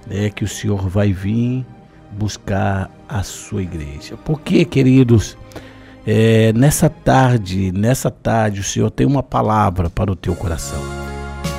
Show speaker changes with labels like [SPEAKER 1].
[SPEAKER 1] que o Senhor vai vir buscar a sua igreja. Porque, queridos, nessa tarde o Senhor tem uma palavra para o teu coração.